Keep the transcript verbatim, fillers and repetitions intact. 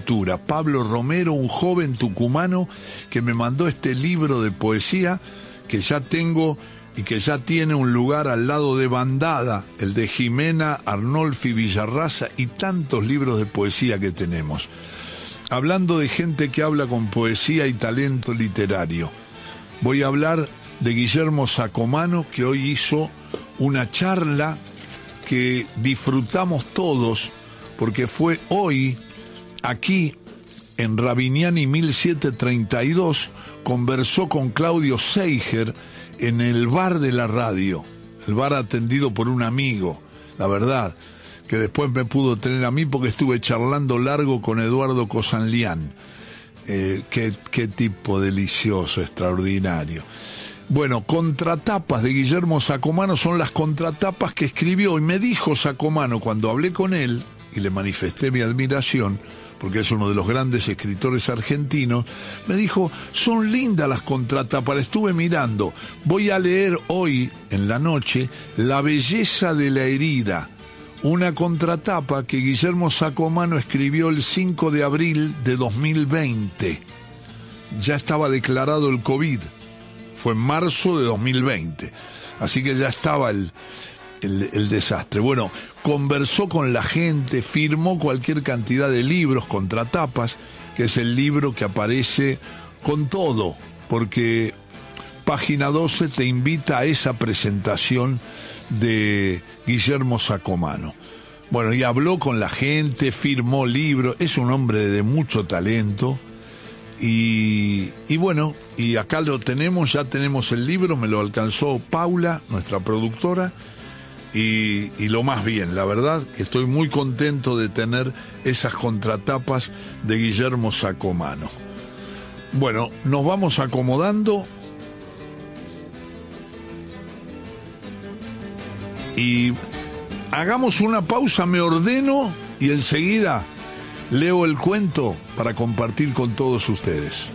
escritura. Pablo Romero, un joven tucumano que me mandó este libro de poesía que ya tengo y que ya tiene un lugar al lado de Bandada, el de Jimena Arnolfi Villarraza y tantos libros de poesía que tenemos. Hablando de gente que habla con poesía y talento literario, voy a hablar de Guillermo Sacomano, que hoy hizo una charla que disfrutamos todos, porque fue hoy, aquí, en Rabiniani mil setecientos treinta y dos, conversó con Claudio Seiger en el bar de la radio, el bar atendido por un amigo, la verdad, que después me pudo tener a mí porque estuve charlando largo con Eduardo Cosanlián. Eh, qué, qué tipo delicioso, extraordinario. Bueno, contratapas de Guillermo Sacomano son las contratapas que escribió, y me dijo Sacomano cuando hablé con él, y le manifesté mi admiración, porque es uno de los grandes escritores argentinos, me dijo, son lindas las contratapas, estuve mirando, voy a leer hoy, en la noche, La belleza de la herida, una contratapa que Guillermo Sacomano escribió el cinco de abril de dos mil veinte. Ya estaba declarado el COVID, fue en marzo de dos mil veinte, así que ya estaba el... El, el desastre. Bueno, conversó con la gente, firmó cualquier cantidad de libros, contratapas, que es el libro que aparece con todo, porque Página doce te invita a esa presentación de Guillermo Sacomano. Bueno, y habló con la gente, firmó libros, es un hombre de mucho talento, y, y bueno, y acá lo tenemos, ya tenemos el libro, me lo alcanzó Paula, nuestra productora, Y, y lo más bien, la verdad que estoy muy contento de tener esas contratapas de Guillermo Sacomano. Bueno, nos vamos acomodando y hagamos una pausa, me ordeno y enseguida leo el cuento para compartir con todos ustedes.